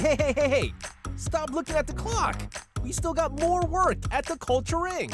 Hey! Stop looking at the clock! We still got more work at the Culture Inc.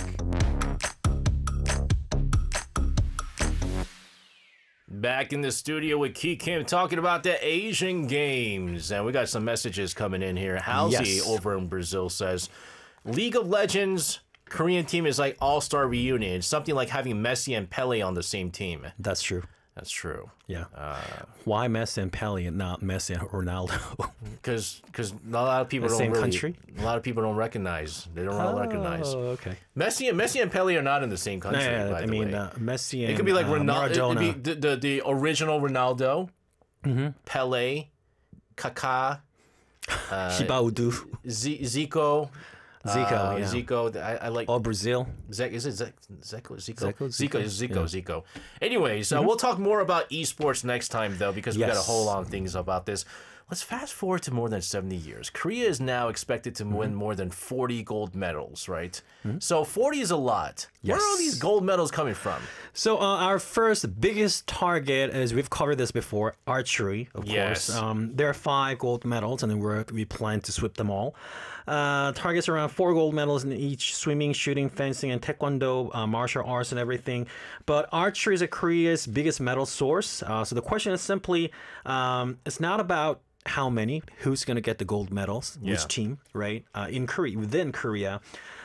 Back in the studio with Ki Kim talking about the Asian Games. And we got some messages coming in here. Halsey over in Brazil says, League of Legends Korean team is like all-star reunion. It's something like having Messi and Pele on the same team. That's true. That's true. Yeah. Why Messi and Pele and not Messi and Ronaldo? Because a lot of people country? A lot of people don't recognize. They don't recognize. Oh, okay. Messi and Pele are not in the same country. I mean, Messi and it could be like Maradona. It could be the original Ronaldo, Pele, Kaká, Ribaudo, Zico. Zico, yeah. Zico, I like. All Brazil. Is it Zico? Zico. Zico. Anyways, we'll talk more about esports next time, though, because we got a whole lot of things about this. Let's fast forward to more than 70 years. Korea is now expected to win more than 40 gold medals, right? So 40 is a lot. Yes. Where are all these gold medals coming from? So our first biggest target, as we've covered this before, archery, of course. There are 5 gold medals, and we plan to sweep them all. Targets around 4 gold medals in each: swimming, shooting, fencing, and taekwondo, martial arts, and everything. But archery is Korea's biggest medal source. So the question is simply, it's not about how many, who's going to get the gold medals, which team, right? Within Korea.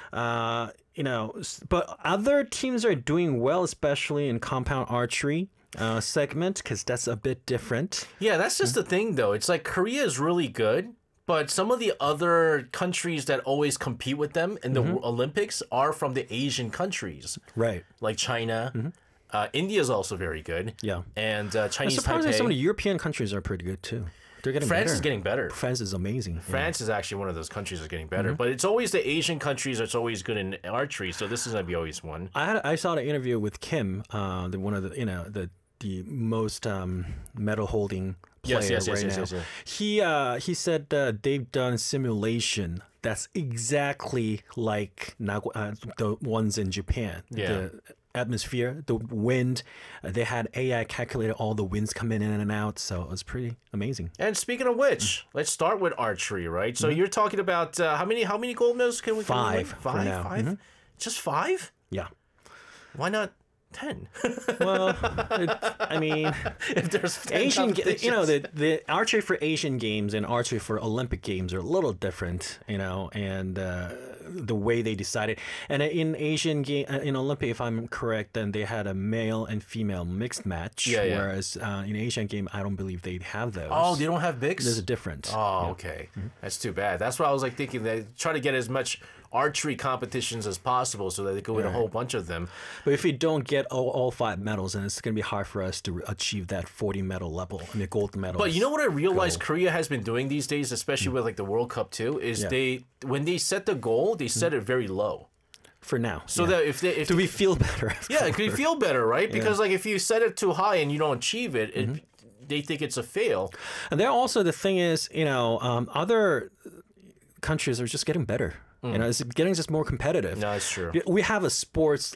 But other teams are doing well, especially in compound archery segment, because that's a bit different. Yeah, that's just the thing, though. It's like Korea is really good, but some of the other countries that always compete with them in the Olympics are from the Asian countries. Right. Like China. India is also very good. Yeah. And Chinese surprisingly, Taipei. some of the European countries are pretty good, too. They're getting France better. is getting better. France is amazing. France is actually one of those countries that's getting better. But it's always the Asian countries that's always good in archery, so this is going to be always one. I saw the interview with Kim, one of the most medal holding player now. He said they've done simulation that's exactly like the ones in Japan. Yeah. The atmosphere, the wind, they had AI calculated all the winds coming in and out, so it was pretty amazing. And speaking of which, let's start with archery, right? So you're talking about how many gold medals can we 5 for now. 5? Just 5? Yeah. Why not 10? Well, if there's 10 Asian, the archery for Asian games and archery for Olympic games are a little different, and the way they decided. And in in Olympic, if I'm correct, then they had a male and female mixed match. Whereas in Asian game, I don't believe they have those. Oh, they don't have mixed? There's a difference. Oh, okay. That's too bad. That's why I was thinking they try to get as much archery competitions as possible so that they could win a whole bunch of them. But if we don't get all 5 medals, then it's going to be hard for us to achieve that 40 medal level, gold medals. But you know what I realized Korea has been doing these days, especially with the World Cup too, is when they set the goal, they set it very low. For now. So that if do we feel better? It could feel better, right? Because if you set it too high and you don't achieve it, they think it's a fail. And then also the thing is, other countries are just getting better. It's getting just more competitive. No, that's true. We have a sports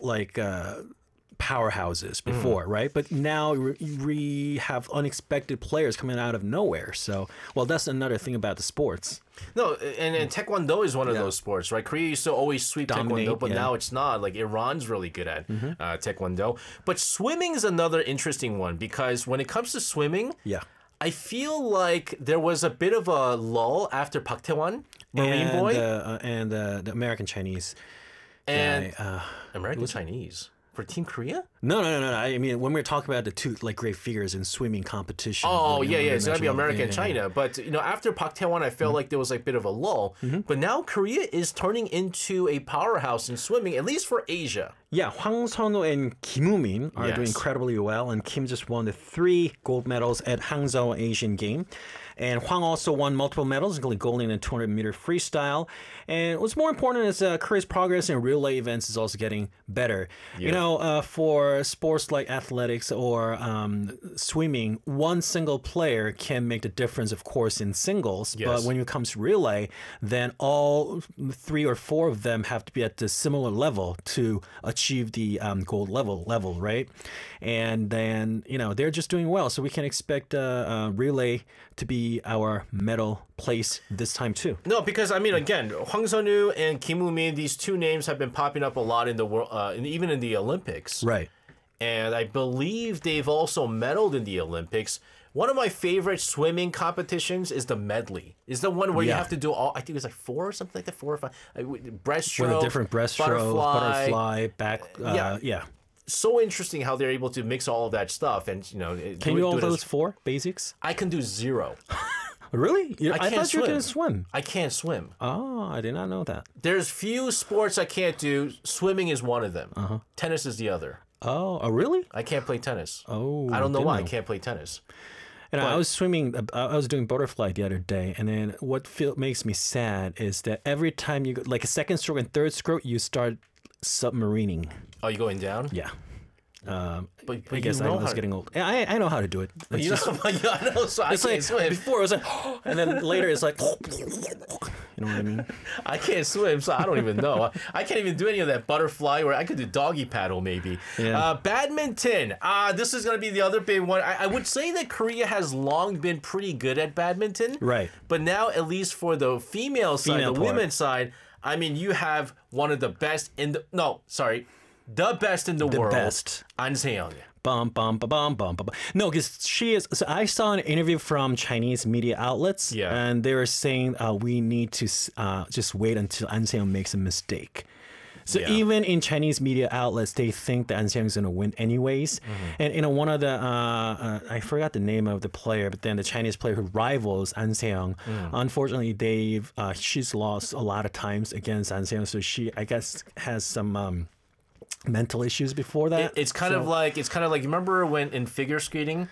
powerhouses before, right? But now we have unexpected players coming out of nowhere. So, that's another thing about the sports. No, and Taekwondo is one of those sports, right? Korea used to always sweep Taekwondo, but now it's not. Like Iran's really good at Taekwondo. But swimming is another interesting one because when it comes to swimming, I feel like there was a bit of a lull after Park Tae-won, Marine Boy. And the American Chinese. And American Chinese? For Team Korea? No. I mean, when we're talking about the two great figures in swimming competition. Oh, it's going to be America and China. But, after Park Tae-won, I felt like there was a bit of a lull. But now Korea is turning into a powerhouse in swimming, at least for Asia. Yeah, Hwang Seon-ho and Kim Woo-min are doing incredibly well. And Kim just won the 3 gold medals at Hangzhou Asian Game. And Hwang also won multiple medals, including gold in the 200-meter freestyle. And what's more important is Korea's progress in relay events is also getting better. For sports like athletics or swimming, one single player can make the difference, of course, in singles. But when it comes to relay, then all 3 or 4 of them have to be at the similar level to achieve the gold level, right? And then, they're just doing well. So we can expect relay to be be our medal place this time too. No, because I mean, again, Hwang Sun-woo and Kim Woo-min, these two names have been popping up a lot in the world, even in the Olympics. Right. And I believe they've also medaled in the Olympics. One of my favorite swimming competitions is the medley. Is the one where you have to do all, I think it's like 4 or something like that, 4 or 5. Breaststroke, with a different breaststroke, butterfly, back. Yeah. So interesting how they're able to mix all of that stuff. And, you know, can you do all those 4 basics? I can do 0. Really? I thought you couldn't swim. I can't swim. Oh, I did not know that. There's few sports I can't do. Swimming is one of them. Tennis is the other. Oh, really? I can't play tennis. Oh, I don't know why I can't play tennis. And I was swimming. I was doing butterfly the other day, and then what makes me sad is that every time you go, like a second stroke and third stroke, you start submarining. Oh, you going down? Yeah. But I guess I was getting old. I know how to do it. It's you know, I know, so I can't swim. Before it was like, and then later it's like, you know what I mean? I can't swim, so I don't even know. I can't even do any of that butterfly, or I could do doggy paddle maybe. Yeah. Badminton. This is going to be the other big one. I would say that Korea has long been pretty good at badminton. Right. But now, at least for the female side, the women's side, I mean, you have one of the best in the... No, sorry. The best in the world. The best. An Se-young. Bum, bum, ba, bum, bum, bum. No, because she is. So I saw an interview from Chinese media outlets, and they were saying we need to just wait until An Se-young makes a mistake. So even in Chinese media outlets, they think that An Se-young is going to win anyways. And you know, one of the I forgot the name of the player, but then the Chinese player who rivals An Se-young, unfortunately, she's lost a lot of times against An Se-young, so she, I guess, has some. Mental issues before that. It's kind of like you remember when in figure skating,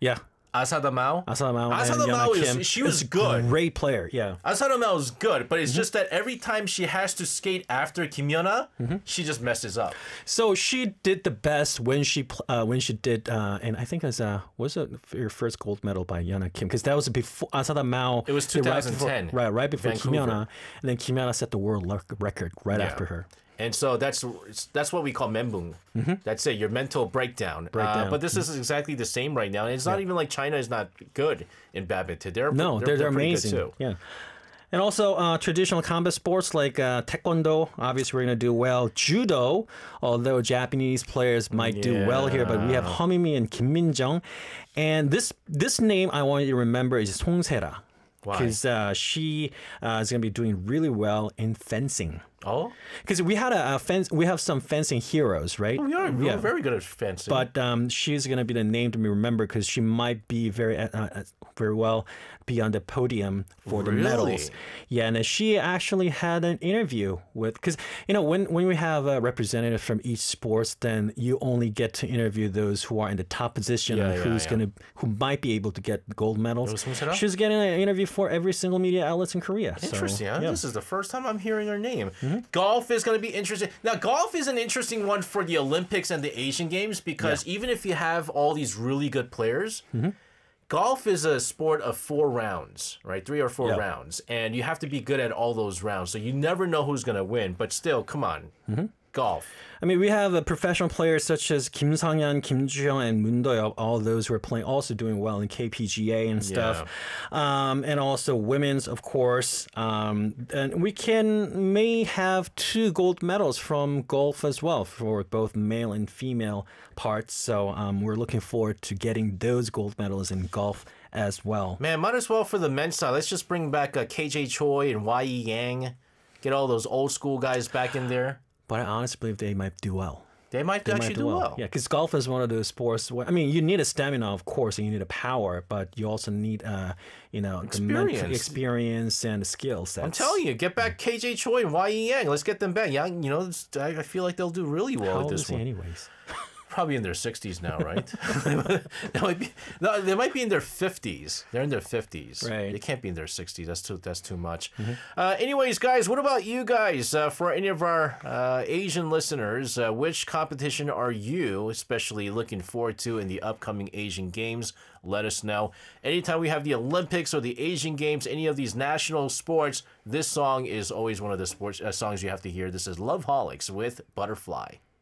Asada Mao. Asada Mao she was good. Great player, yeah. Asada Mao was good, but it's just that every time she has to skate after Kim Yeona, she just messes up. So she did the best when she did, and I think it was your first gold medal by Yeona Kim, because that was before Asada Mao. It was 2010. Right before Kim Yeona, and then Kim Yeona set the world record after her. And so that's what we call menbung. That's it, your mental breakdown. But this is exactly the same right now. And it's not even like China is not good in badminton. They're amazing good too. Yeah. And also traditional combat sports like taekwondo, obviously we're going to do well. Judo, although Japanese players might do well here, but we have Heo-mi and Kim Min-jung. And this name I want you to remember is Song Se-ra. Because she is going to be doing really well in fencing. Oh, because we have some fencing heroes, right? Oh, we're very good at fencing. But she's going to be the name to be remembered because she might be very well be on the podium for the medals. Yeah, and she actually had an interview with, because you know when we have a representative from each sports, then you only get to interview those who are in the top position and who might be able to get gold medals. She's getting an interview for every single media outlets in Korea. Interesting. So, This is the first time I'm hearing her name. Golf is going to be interesting. Now, golf is an interesting one for the Olympics and the Asian Games because even if you have all these really good players, golf is a sport of 4 rounds, right? 3 or 4 rounds. And you have to be good at all those rounds. So you never know who's going to win. But still, come on. Golf. I mean, we have professional players such as Kim Sang-hyun, Kim Ju-young, and Moon Do-yeop, all those who are playing, also doing well in KPGA and stuff. And also women's, of course. And we may have 2 gold medals from golf as well for both male and female parts. So we're looking forward to getting those gold medals in golf as well. Man, might as well for the men's side. Let's just bring back KJ Choi and Y.E. Yang. Get all those old school guys back in there. But I honestly believe they might do well. They might actually do well. Yeah, because golf is one of those sports where, I mean, you need a stamina, of course, and you need a power, but you also need, the mental experience and the skill sets. I'm telling you, get back KJ Choi and Y.E. Yang. Let's get them back. Yeah, I feel like they'll do really well with this one. Anyways? Probably in their 60s now, right? They might be in their 50s. They're in their 50s. Right. They can't be in their 60s. That's too much. Anyways, guys, what about you guys? For any of our Asian listeners, which competition are you especially looking forward to in the upcoming Asian Games? Let us know. Anytime we have the Olympics or the Asian Games, any of these national sports, this song is always one of the sports songs you have to hear. This is Loveholics with Butterfly.